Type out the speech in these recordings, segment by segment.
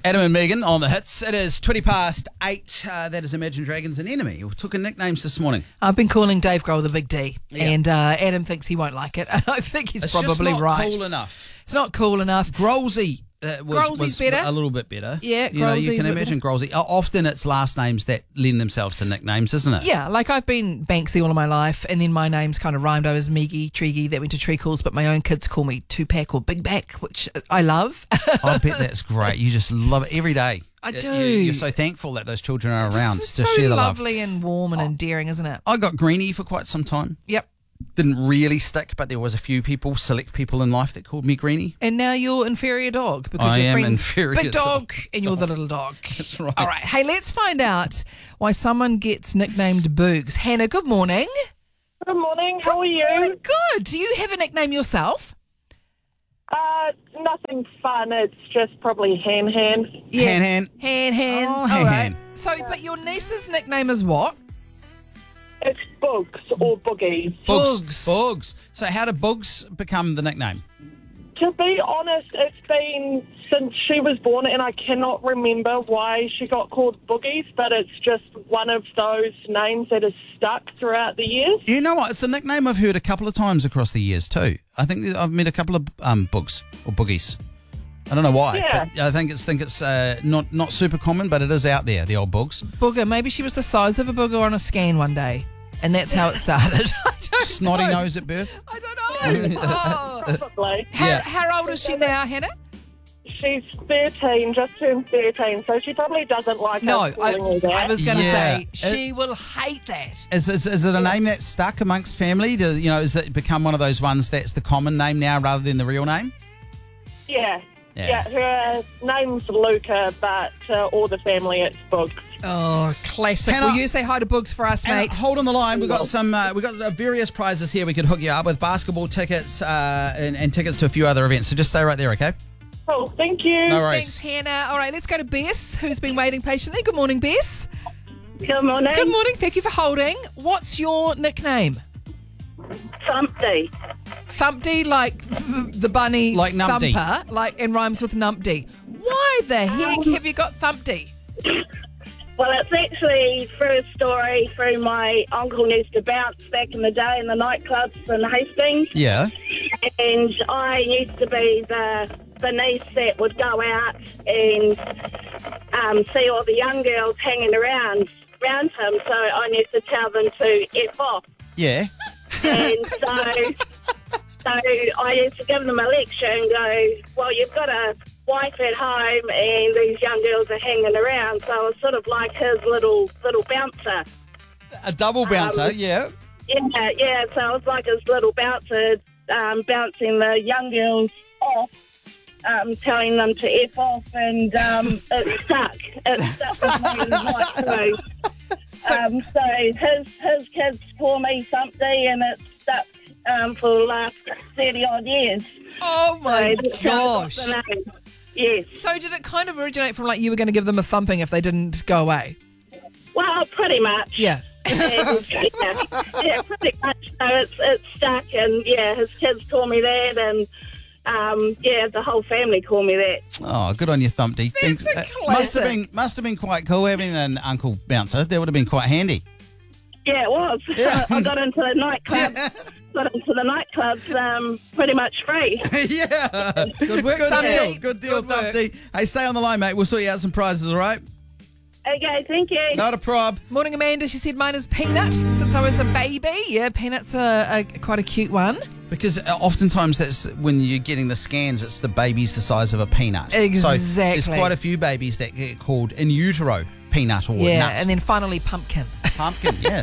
Adam and Megan on the hits. It is 8:20. That is Imagine Dragons an enemy. We took names this morning. I've been calling Dave Grohl the Big D, Yeah. and Adam thinks he won't like it. And I think he's It's probably just not right. cool enough. It's not cool enough. Grolsey was better. a little bit better. Yeah, you Grolsey's can a bit imagine Grolsey. Often it's last names that lend themselves to nicknames, isn't it? Yeah, like I've been Banksy all of my life, and then my name's kind of rhymed. I was Meagy, Treagy, that went to Treacles, but my own kids call me Tupac or Big Back, which I love. I bet that's great. You just love it every day. I do. You're so thankful that those children are around It's to so share the love. lovely and warm and endearing, isn't it? I got Greenie for quite some time. Yep. Didn't really stick, but there was a few select people in life that called me Greenie. And now you're inferior dog because I your am friend's inferior big dog and you're the little dog. That's right. All right. Hey, let's find out why someone gets nicknamed Boogs. Hannah, good morning. Good morning. How are you? Good. Do you have a nickname yourself? Nothing fun. It's just probably Han. Han. Han. Oh, All Han. right. So, but your niece's nickname is what? It's Bugs or Boogies. Bugs. So how did Bugs become the nickname? To be honest, it's been since she was born, and I cannot remember why she got called Boogies, but it's just one of those names that has stuck throughout the years. You know what? It's a nickname I've heard a couple of times across the years too. I think that I've met a couple of Bugs or Boogies. I don't know why. Yeah. But I think it's not super common, but it is out there, the old Bugs. Booger. Maybe she was the size of a booger on a scan one day, and that's how it started. I don't Snotty know. nose at birth. I don't know. Oh. Probably. How old is she now, Hannah? She's 13, just turned 13, so she probably doesn't like No, us calling her that. I was going to Yeah. say she will hate that. Is it a name that's stuck amongst family? Is it become one of those ones that's the common name now rather than the real name? Yeah. Yeah. Her name's Luca, but all the family, it's Bugs. Oh, classic. Hannah- Will you say hi to Boogs for us, And mate? hold on the line. We've got various prizes here we could hook you up with, basketball tickets and tickets to a few other events. So just stay right there, okay? Cool, thank you. No Thanks, worries. Hannah. All right, let's go to Bess, who's been waiting patiently. Good morning, Bess. Good morning. Good morning. Thank you for holding. What's your nickname? Thumpty. Thumpty, like the bunny Like Numpty. thumper, like and rhymes with Numpty. Why the heck have you got Thumpty? Well, it's actually through a story through my uncle used to bounce back in the day in the nightclubs in Hastings. Yeah. And I used to be the niece that would go out and see all the young girls hanging around him. So I used to tell them to F off. Yeah. And so I used to give them a lecture and go, well, you've got a wife at home and these young girls are hanging around. So I was sort of like his little bouncer. A double bouncer, yeah. Yeah, so I was like his little bouncer, bouncing the young girls off, telling them to F off, and it stuck. It stuck with me right through. So his kids call me something, and it stuck for the last 30-odd years. Oh my So gosh. that's the name. Yes. So did it kind of originate from like you were going to give them a thumping if they didn't go away? Well, pretty much. Yeah. And, yeah, pretty much. So it's stuck, and yeah, his kids call me that, and the whole family call me that. Oh, good on you, Thumpty. That's a Must have been quite cool having an uncle bouncer. That would have been quite handy. Yeah, it was. Yeah. I got into the nightclub. Got into the nightclubs pretty much free. Yeah. Good work, Thumpty. Good deal, Good work. Thumpty. Hey, stay on the line, mate. We'll sort you out some prizes, all right? Okay, thank you. Not a prob. Morning, Amanda. She said mine is Peanut since I was a baby. Yeah, Peanut's quite a cute one. Because oftentimes that's when you're getting the scans, it's the baby's the size of a peanut. So Exactly. there's quite a few babies that get called in utero peanut or Yeah, nut. and then finally Pumpkin. Pumpkin, yeah.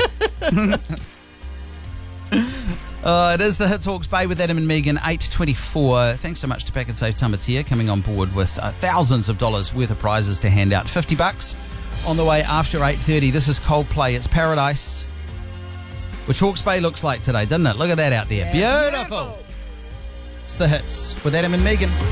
It is the Hits Hawke's Bay with Adam and Megan, 8:24. Thanks so much to Pack and Save Tamatea coming on board with thousands of dollars worth of prizes to hand out. $50 on the way after 8:30. This is Coldplay. It's Paradise, which Hawke's Bay looks like today, doesn't it? Look at that out there. Yeah, Beautiful. It's the Hits with Adam and Megan.